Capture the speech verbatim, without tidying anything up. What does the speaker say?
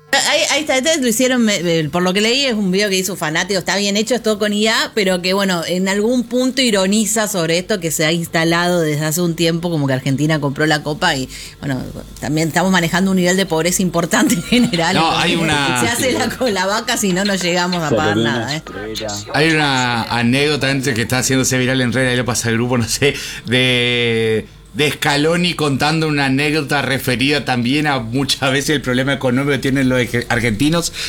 Ahí, ahí está, este lo hicieron, me- por lo que leí, es un video que hizo un fanático, está bien hecho, es todo con I A, pero que bueno, en algún punto ironiza sobre esto que se ha instalado desde hace un tiempo, como que Argentina compró la Copa y bueno, también estamos manejando un nivel de pobreza importante en general. No, entonces, hay una- se hace la, con la vaca, si no, no llegamos a Se pagar le ve nada. una ¿eh? estrella. Hay una anécdota antes que está haciéndose viral en redes, ahí lo pasa el grupo, no sé, de, de Scaloni contando una anécdota referida también a muchas veces el problema económico que tienen los argentinos,